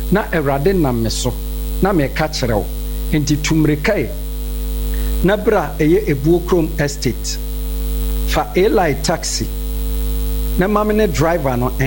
na Awurade nam me so na meka kyerɛ wo enti tumrekae na bra eye Ebuo Krom Estate fa Eli taxi na mame ne driver no